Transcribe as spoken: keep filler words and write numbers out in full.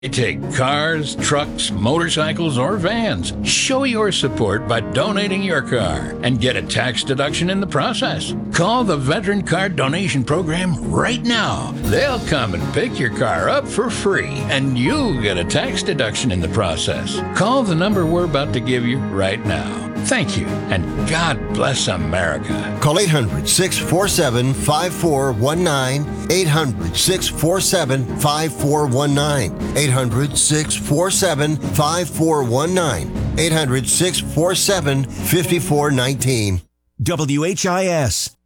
You take cars, trucks, motorcycles, or vans. Show your support by donating your car and get a tax deduction in the process. Call the Veteran Car Donation Program right now. They'll come and pick your car up for free, and you'll get a tax deduction in the process. Call the number we're about to give you right now. Thank you, and God bless America. Call eight hundred, six four seven, five four one nine, eight hundred, six four seven, five four one nine, eight hundred, six four seven, five four one nine, eight hundred, six four seven, five four one nine. W H I S